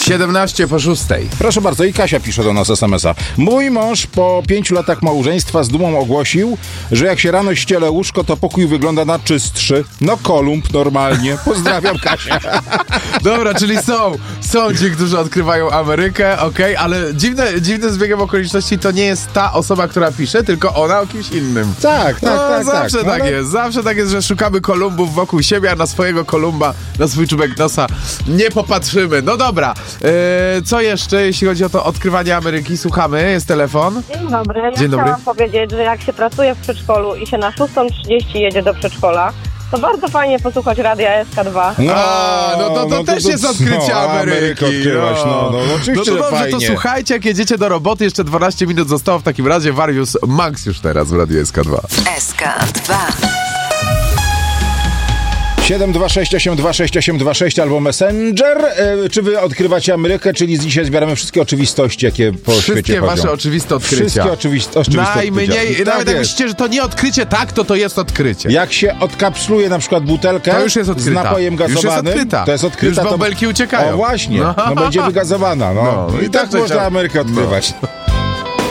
17:06. Proszę bardzo, i Kasia pisze do nas SMS-a. Mój mąż po 5 latach małżeństwa z dumą ogłosił, że jak się rano ściele łóżko, to pokój wygląda na czystszy. No Kolumb normalnie. Pozdrawiam, Kasia. Dobra, czyli są ci, którzy odkrywają Amerykę, okej, ale dziwnym zbiegiem okoliczności to nie jest ta osoba, która pisze, tylko ona o kimś innym. Tak. Zawsze tak jest. Zawsze tak jest, że szukamy Kolumbów wokół siebie, a na swojego Kolumba, na swój czubek nosa nie popatrzymy. No dobra, co jeszcze, jeśli chodzi o to odkrywanie Ameryki? Słuchamy, jest telefon. Dzień dobry. Dzień dobry. Chciałam powiedzieć, że jak się pracuje w przedszkolu i się na 6:30 jedzie do przedszkola, to bardzo fajnie posłuchać radia SK2. To też jest odkrycie Ameryki. Odkryłaś, oczywiście, to dobrze, fajnie. to słuchajcie, jak jedziecie do roboty, jeszcze 12 minut zostało, w takim razie Warius Max już teraz w Radiu SK2. SK2. 726826826 albo Messenger. Czy wy odkrywacie Amerykę, czyli dzisiaj zbieramy wszystkie oczywistości, jakie po świecie Wszystkie chodzą. wasze oczywiste odkrycia. Wszystkie oczywiste Najmniej, odkrycia. nawet jak jest. myślicie, że to nie odkrycie, to jest odkrycie. Jak się odkapsluje na przykład butelkę To już jest z odkryta. napojem Już jest gazowanym, odkryta. to jest odkryta. Już bąbelki uciekają. O właśnie, będzie wygazowana. No, I tak coś można tam- Amerykę odkrywać.